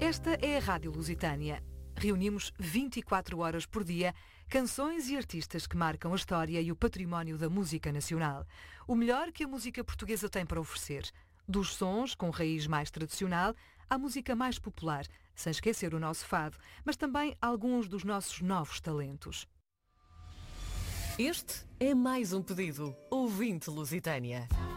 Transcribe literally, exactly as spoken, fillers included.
Esta é a Rádio Lusitânia. Reunimos vinte e quatro horas por dia canções e artistas que marcam a história e o património da música nacional. O melhor que a música portuguesa tem para oferecer. Dos sons com raiz mais tradicional à música mais popular, sem esquecer o nosso fado, mas também alguns dos nossos novos talentos. Este é mais um pedido. Ouvinte Lusitânia.